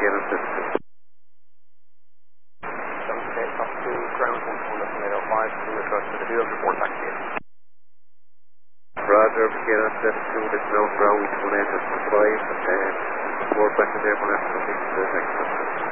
Volcano System. 7 up to ground 1 5 to the trust to the field, report back to you. Roger, Volcano System, it's now ground 1 5, report back to the airborne after the next system.